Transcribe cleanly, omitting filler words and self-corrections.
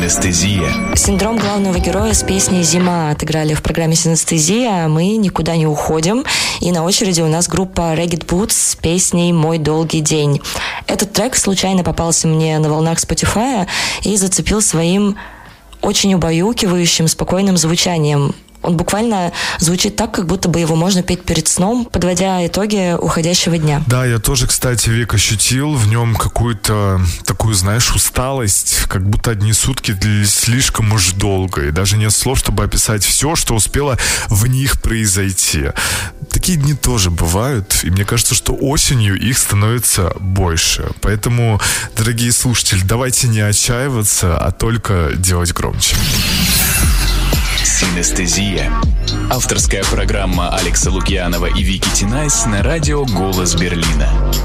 Синестезия. Синдром главного героя с песней «Зима» отыграли в программе «Синестезия». Мы никуда не уходим. И на очереди у нас группа Ragged Boots с песней «Мой долгий день». Этот трек случайно попался мне на волнах Spotify и зацепил своим очень убаюкивающим, спокойным звучанием. Он буквально звучит так, как будто бы его можно петь перед сном, подводя итоги уходящего дня. Да, я тоже, кстати, Вик, ощутил в нем какую-то такую, знаешь, усталость, как будто одни сутки длились слишком уж долго, и даже нет слов, чтобы описать все, что успело в них произойти. Такие дни тоже бывают, и мне кажется, что осенью их становится больше. Поэтому, дорогие слушатели, давайте не отчаиваться, а только делать громче. Синестезия. Авторская программа Алекса Лукьянова и Вики Тинайс на радио «Голос Берлина».